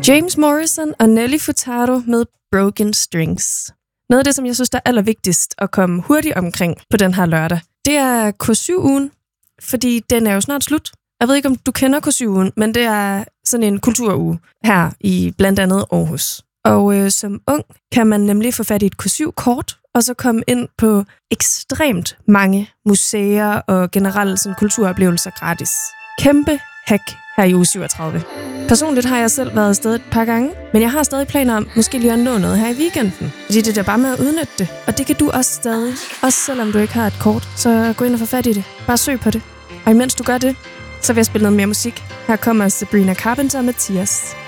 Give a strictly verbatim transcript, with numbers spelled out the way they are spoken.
James Morrison og Nelly Furtado med Broken Strings. Noget af det, som jeg synes, der er allervigtigst at komme hurtigt omkring på den her lørdag, det er K syv-ugen, fordi den er jo snart slut. Jeg ved ikke, om du kender K syv-ugen, men det er sådan en kulturuge her i blandt andet Aarhus. Og øh, som ung kan man nemlig få fat i et K syv-kort, og så komme ind på ekstremt mange museer og generelle sådan, kulturoplevelser gratis. Kæmpe hack her i uge syvogtredive. Personligt har jeg selv været afsted et par gange, men jeg har stadig planer om måske lige at nå noget her i weekenden. Fordi det er bare med at udnytte det, og det kan du også stadig. Også selvom du ikke har et kort, så gå ind og få fat i det. Bare søg på det. Og imens du gør det, så vil jeg spille noget mere musik. Her kommer Sabrina Carpenter med Tears.